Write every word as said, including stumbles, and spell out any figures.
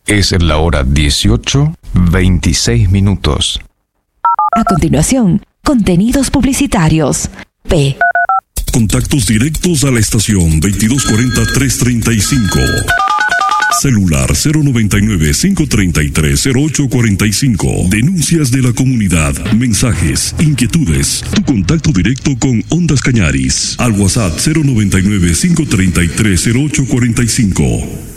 Es la hora dieciocho, veintiséis minutos. A continuación, contenidos publicitarios. P. Contactos directos a la estación veintidós cuarenta, trescientos treinta y cinco. Celular cero noventa y nueve, cinco treinta y tres, cero ocho cuarenta y cinco. Denuncias de la comunidad, mensajes, inquietudes. Tu contacto directo con Ondas Cañaris. Al WhatsApp cero noventa y nueve, cinco treinta y tres, cero ocho cuarenta y cinco.